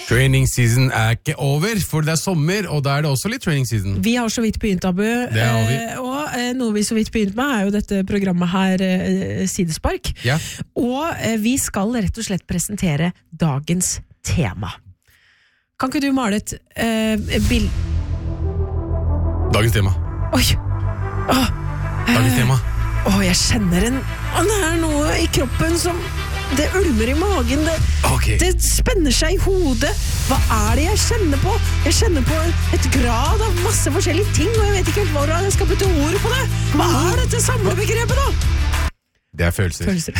Training season ikke over, for det sommer, og da det også litt training season. Vi har så vidt begynt, Abu. Det har vi. Og noe vi så vidt begynt med jo dette programmet her, Sidespark. Ja. Og vi skal rett og slett presentere dagens tema. Kan ikke du male et bild... Dagens tema. Oi! Dagens tema. Jeg kjenner det noe i kroppen som... Det ulmer i magen, det spenner seg i hodet. Hva det jeg kjenner på? Jeg kjenner på et grad av masse forskjellige ting, og jeg vet ikke helt hvordan jeg skal putte ord på det. Hva dette samlebegrepet da? Det følelser.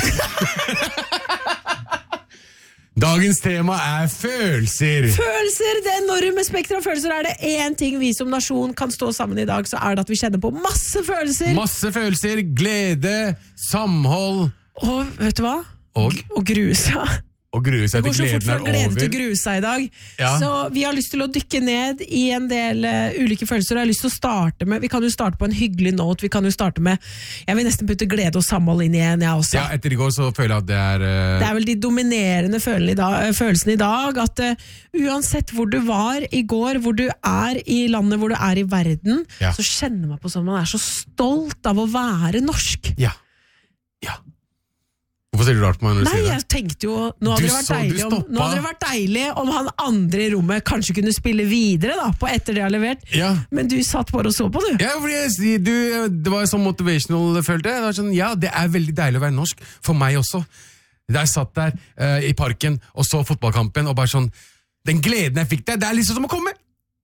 Dagens tema følelser. Følelser, det enorme spektret av følelser. Det en ting vi som nasjon kan stå sammen i dag, så det at vi kjenner på masse følelser. Masse følelser, glede, samhold. Og vet du hva? Og grue seg. Og grue seg til gleden Det går så fort fra glede over. til grue seg i dag. Ja. Så vi har lyst til å dykke ned i en del ulike følelser. Jeg har lyst til å starte med, vi kan jo starte på en hyggelig note. Vi kan jo starte med, jeg vil nesten putte glede og samhold inn igjen, jeg også. Ja, etter i går så føler jeg at Det vel de dominerende følelsene i dag, at uansett hvor du var i går, hvor du i landet, hvor du i verden, så kjenner man på sånn, man så stolt av å være norsk. Ja. Hvorfor ser du rart på meg når du sier det? Jeg tenkte jo, nå hadde det vært deilig om han andre i rommet kanskje kunne spille videre da, på etter det jeg har levert. Ja. Men du satt bare og så på, du. Ja, fordi det var sånn motivational, følte jeg. Det var sånn, det veldig deilig å være norsk, for meg også. Da jeg satt der i parken og så fotballkampen, og bare sånn, den gleden jeg fikk der, det litt sånn som å komme.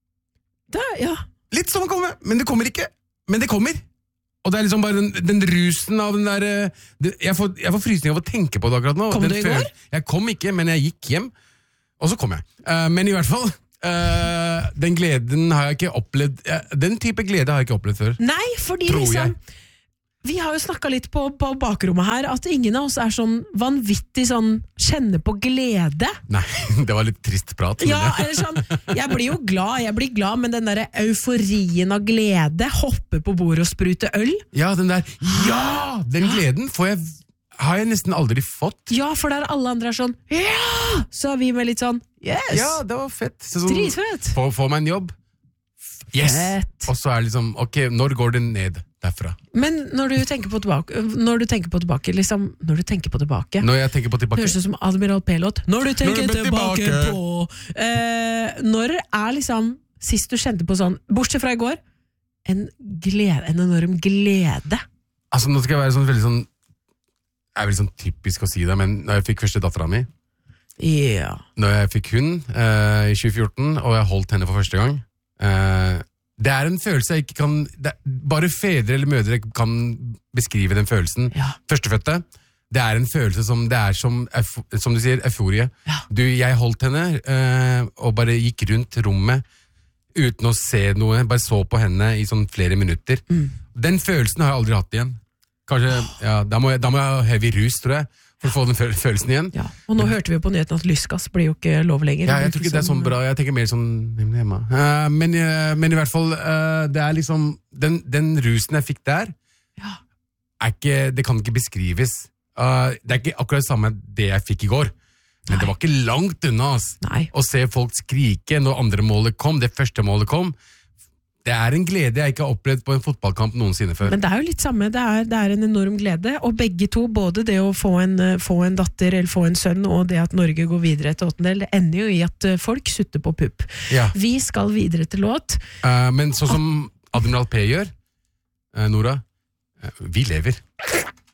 Litt som å komme, men det kommer ikke. Men det kommer. Og det liksom bare den rusen av den der... Jeg får frysning av å tenke på det akkurat nå. Kom du i går? Jeg kom ikke, men jeg gikk hjem. Og så kom jeg. Men i hvert fall, den gleden har jeg ikke opplevd... Den type glede har jeg ikke opplevd før. Nei, fordi liksom... Vi har jo snakket litt på bakrommet her, at ingen av oss sånn vanvittig sånn kjenne på glede. Nei, det var litt trist prat. Ja, eller sånn, jeg blir jo glad, men den der euforien av glede, hoppe på bordet og sprute øl. Ja, den gleden har jeg nesten aldri fått. Ja, for der alle andre sånn, så vi med litt sånn, yes. Ja, det var fett. Sånn, dritfett. Få meg en jobb. Yes. Fett. Og så liksom, ok, når går det ned? Derfra. Men når du tenker på tilbake, høres det som Admiral P-låt. Når du tenker tilbake på når liksom sist du kjente på sånn, bortsett fra i går, en enorm glede? Altså, nå skal jeg være sånn veldig sånn, veldig sånn typisk å si det, men når jeg fikk første datteren min, når jeg fikk hun i 2014, og jeg holdt henne for første gang, det en følelse jeg ikke kan... bare fedre eller mødre kan beskrive den følelsen. Ja. Førstefødte, det en følelse som... Det som du sier, euforie. Ja. Jeg holdt henne og bare gikk rundt rommet uten å se noe. Bare så på henne i sånn flere minutter. Den følelsen har jeg aldri hatt igjen. Kanskje, da må jeg ha heavy rus, tror jeg. For å få den følelsen igjen. Ja, og nå hørte vi på nyheten at lystgass blir jo ikke lov lenger. Ja, jeg tror ikke det sånn bra. Jeg tenker mer sånn hjemme. Men i hvert fall, det liksom den rusen jeg fikk der, det kan ikke beskrives. Det ikke akkurat det samme det jeg fikk i går. Men det var ikke langt unna oss. Å se folk skrike når andre målet kom, det første målet kom. Det en glede jeg ikke har opplevd på en fotballkamp noensinne før. Men det jo litt samme, det en enorm glede, og begge to, både det å få en datter eller få en sønn, og det at Norge går videre til åttendel, det ender jo i at folk sutter på pupp. Ja. Vi skal videre til låt. Men sånn som Admiral P gjør, Nora, vi lever.